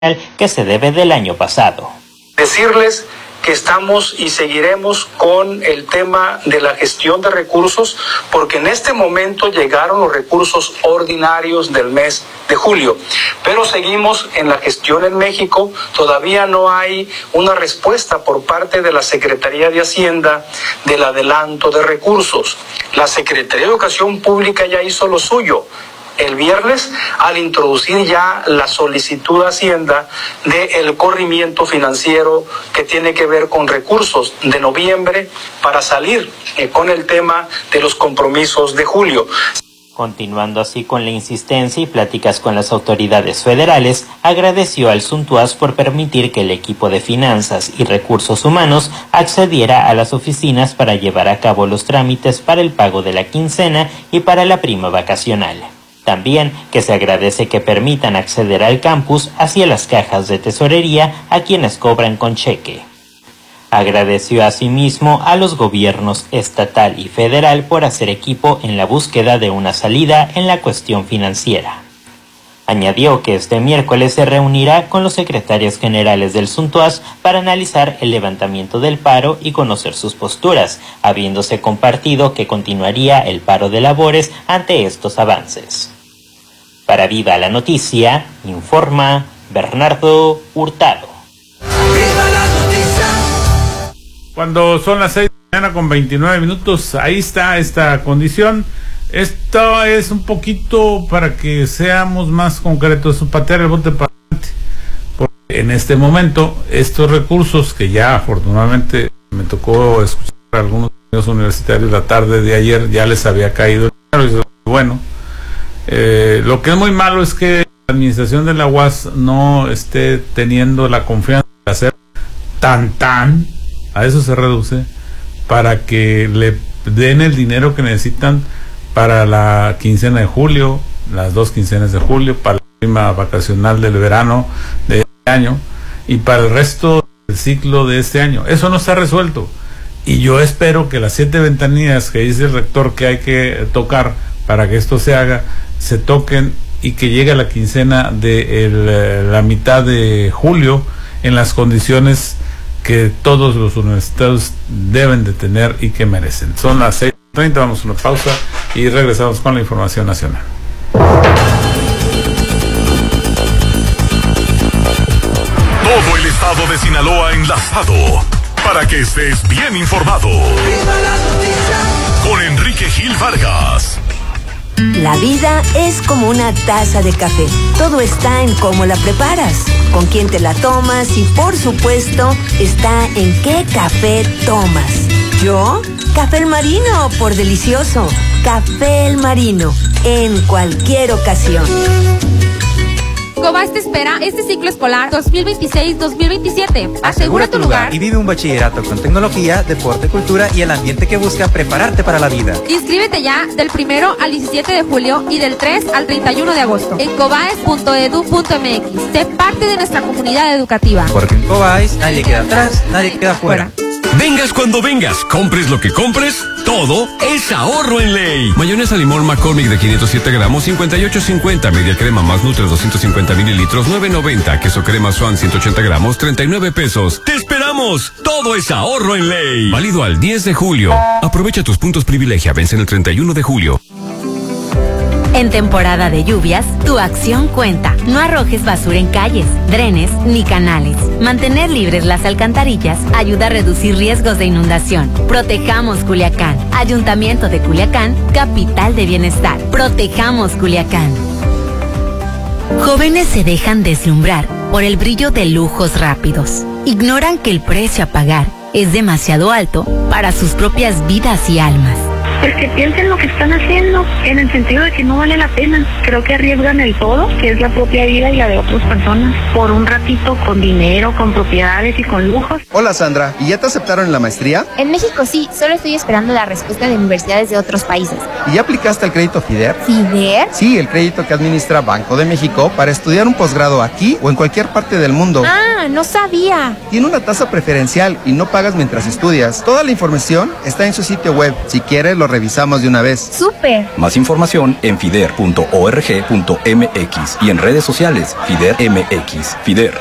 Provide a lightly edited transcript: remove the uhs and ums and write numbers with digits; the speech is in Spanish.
que se debe del año pasado. Decirles que estamos y seguiremos con el tema de la gestión de recursos, porque en este momento llegaron los recursos ordinarios del mes de julio, pero seguimos en la gestión en México. Todavía no hay una respuesta por parte de la Secretaría de Hacienda del adelanto de recursos. La Secretaría de Educación Pública ya hizo lo suyo el viernes al introducir ya la solicitud a Hacienda del corrimiento financiero que tiene que ver con recursos de noviembre para salir con el tema de los compromisos de julio. Continuando así con la insistencia y pláticas con las autoridades federales, agradeció al Suntuaz por permitir que el equipo de finanzas y recursos humanos accediera a las oficinas para llevar a cabo los trámites para el pago de la quincena y para la prima vacacional. También que se agradece que permitan acceder al campus hacia las cajas de tesorería a quienes cobran con cheque. Agradeció asimismo a los gobiernos estatal y federal por hacer equipo en la búsqueda de una salida en la cuestión financiera. Añadió que este miércoles se reunirá con los secretarios generales del Suntuaz para analizar el levantamiento del paro y conocer sus posturas, habiéndose compartido que continuaría el paro de labores ante estos avances. Para Viva la Noticia, informa Bernardo Hurtado. Cuando son las 6 de la mañana con 29 minutos, ahí está esta condición. Esto es un poquito para que seamos más concretos, patear el bote para adelante. Porque en este momento, estos recursos que ya afortunadamente me tocó escuchar a algunos universitarios la tarde de ayer, ya les había caído el dinero. Bueno, lo que es muy malo es que la administración de la UAS no esté teniendo la confianza de hacer a eso se reduce, para que le den el dinero que necesitan para la quincena de julio, las 2 quincenas de julio, para la prima vacacional del verano de este año y para el resto del ciclo de este año. Eso no está resuelto y yo espero que las 7 ventanillas que dice el rector que hay que tocar para que esto se haga, se toquen y que llegue a la quincena de la mitad de julio en las condiciones que todos los universitarios deben de tener y que merecen. Son las 6:30, vamos a una pausa y regresamos con la información nacional. Todo el estado de Sinaloa enlazado para que estés bien informado. Con Enrique Gil Vargas. La vida es como una taza de café. Todo está en cómo la preparas, con quién te la tomas y, por supuesto, está en qué café tomas. ¿Yo? Café El Marino, por delicioso. Café El Marino, en cualquier ocasión. Cobas te espera este ciclo escolar 2026-2027. Asegura tu lugar y vive un bachillerato con tecnología, deporte, cultura y el ambiente que busca prepararte para la vida. Inscríbete ya del 1 al 17 de julio y del 3 al 31 de agosto en cobaes.edu.mx. Sé parte de nuestra comunidad educativa. Porque en Cobaes nadie queda atrás, nadie queda fuera. Vengas cuando vengas, compres lo que compres, todo es ahorro en ley. Mayonesa limón McCormick de 507 gramos, 58.50. Media crema más Nutre 250 mililitros, 9.90. Queso crema Swan 180 gramos, 39 pesos. ¡Te esperamos! Todo es ahorro en ley. Válido al 10 de julio. Aprovecha tus puntos privilegia, vence el 31 de julio. En temporada de lluvias, tu acción cuenta. No arrojes basura en calles, drenes ni canales. Mantener libres las alcantarillas ayuda a reducir riesgos de inundación. Protejamos Culiacán. Ayuntamiento de Culiacán, capital de bienestar. Protejamos Culiacán. Jóvenes se dejan deslumbrar por el brillo de lujos rápidos. Ignoran que el precio a pagar es demasiado alto para sus propias vidas y almas. Pues que piensen lo que están haciendo, en el sentido de que no vale la pena. Creo que arriesgan el todo, que es la propia vida y la de otras personas, por un ratito con dinero, con propiedades y con lujos. Hola Sandra, ¿y ya te aceptaron en la maestría? En México sí, solo estoy esperando la respuesta de universidades de otros países. ¿Y ya aplicaste el crédito FIDER? ¿FIDER? Sí, el crédito que administra Banco de México para estudiar un posgrado aquí o en cualquier parte del mundo. Ah, no sabía. Tiene una tasa preferencial y no pagas mientras estudias. Toda la información está en su sitio web. Si quieres, lo revisamos de una vez. ¡Súper! Más información en fider.org.mx y en redes sociales FIDER MX. FIDER,